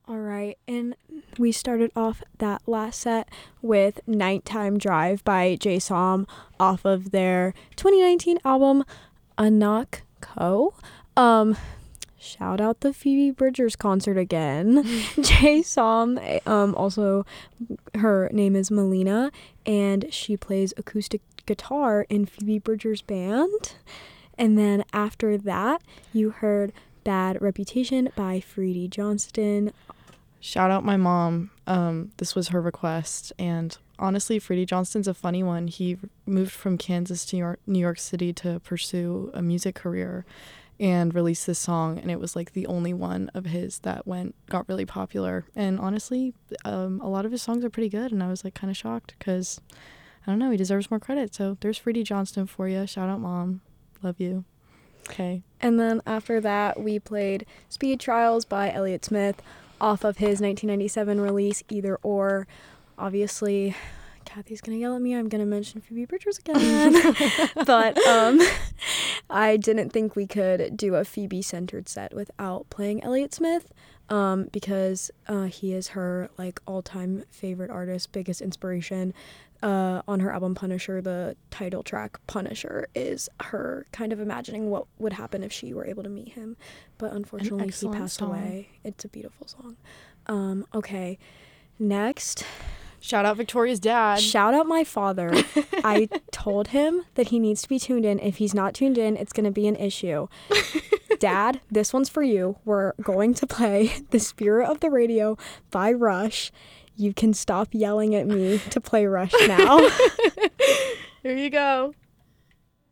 All right, and we started off that last set with Nighttime Drive by Jay Som off of their 2019 album Anak Co. Shout out the Phoebe Bridgers concert again. Jay Som, also her name is Melina, and she plays acoustic guitar in Phoebe Bridgers' band. And then after that, you heard Bad Reputation by Freddie Johnston. Shout out my mom. This was her request, and honestly, Freddie Johnston's a funny one. He moved from Kansas to New York City to pursue a music career and released this song, and it was like the only one of his that got really popular. And honestly, a lot of his songs are pretty good, and I was like kind of shocked because, I don't know, he deserves more credit. So there's Freddie Johnston for you. Shout out, Mom. Love you. Okay. And then after that, we played Speed Trials by Elliott Smith off of his 1997 release, Either Or. Obviously, Kathy's gonna yell at me. I'm gonna mention Phoebe Bridgers again. But I didn't think we could do a Phoebe-centered set without playing Elliott Smith, because he is her like all-time favorite artist, biggest inspiration. On her album Punisher, the title track Punisher is her kind of imagining what would happen if she were able to meet him, but unfortunately he passed away. It's a beautiful song. Okay, next, shout out Victoria's dad. Shout out my father. I told him that he needs to be tuned in. If he's not tuned in, it's going to be an issue. Dad, this one's for you. We're going to play The Spirit of the Radio by Rush. You can stop yelling at me to play Rush now. Here you go.